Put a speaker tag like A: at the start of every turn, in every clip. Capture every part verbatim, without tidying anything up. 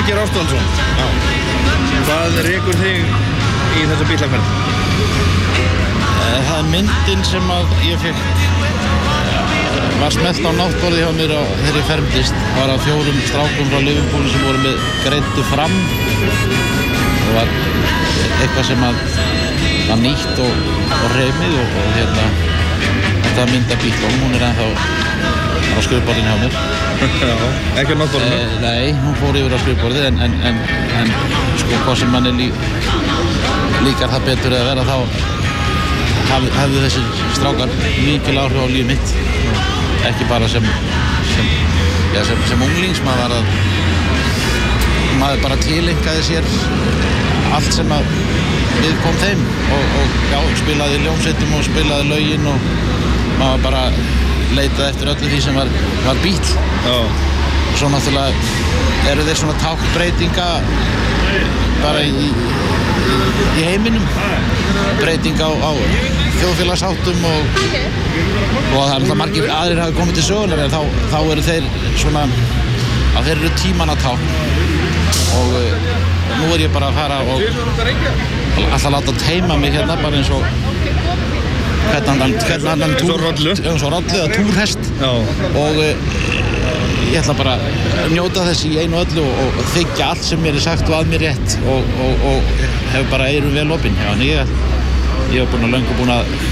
A: Birgir Ástvaldsson. Já. Hvað rekur þig í þessa bílaferð?
B: Það er myndin sem að ég fekk var smellt á náttborði hjá mér á þegar ég fermdist. Það var að fjórum strákum frá Liverpool sem voru með greiddu fram. Það var eitthvað sem að var nýtt og, og reymið og, og hérna þetta mynda bílum, hún er ennþá á skrifborðinu hjá mér.
A: Já, ekki á náttborðinu?
B: E, nei, hún fór yfir á skrifborðið en, en, en, en sko hvað sem manni lí, líkar það betur að vera þá hafði, hafði þessi strákar mikil áhrif á líf mitt. Ekki bara sem, sem, ja, sem, sem unglings, maður, að, maður bara tileinkaði sér allt sem að við kom þeim og, og já, spilaði hljómsveitum og spilaði lögin og maður bara leitaði eftir öllu því sem var, var bíl.
A: Já.
B: Og svo náttúrulega eru þeir svona táknbreytinga bara í, í, í heiminum. Breyting á, á þjóðfélagsháttum og, og það er alltaf margir aðrir hafa komið til sögunar en þá, þá eru þeir svona að þeir eru tímanna tákn og, og nú er ég bara að fara og alltaf láta teima mig hérna bara eins og hvernig annan, hvernig annan túr, eins og rollu eða túrhest. Já. Og ég ætla bara að njóta þess í einu og öllu og, og þykja allt sem mér er sagt og að mér rétt og, og, og hef bara eyrum vel opinn. Já, en ég, ég hef búin að löngu búin að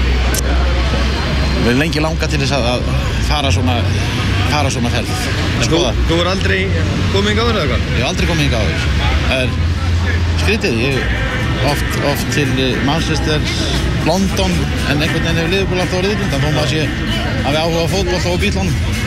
B: við lengi langa til þess að, að fara svona fara svona ferð.
A: Þú, þú er aldrei komið hingað áður eða hvað?
B: Ég hef aldrei komið hingað áður. Það er skrítið. Ég oft, oft til Manchester, London en einhvern veginn hefur Liverpool alltaf orðið útundan þó maður sé hafi áhuga á fótbolta og bílunum.